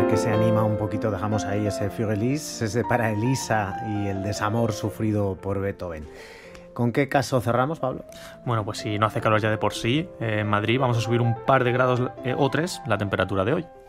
ya que se anima un poquito, dejamos ahí ese Fürelys, ese para Elisa y el desamor sufrido por Beethoven. ¿Con qué caso cerramos, Pablo? Bueno, pues si no hace calor ya de por sí, en Madrid vamos a subir un par de grados o 3 la temperatura de hoy.